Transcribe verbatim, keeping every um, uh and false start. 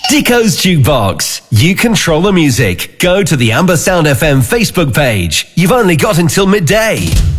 Dicko's Jukebox. You control the music. Go to the Amber Sound F M Facebook page. You've only got until midday.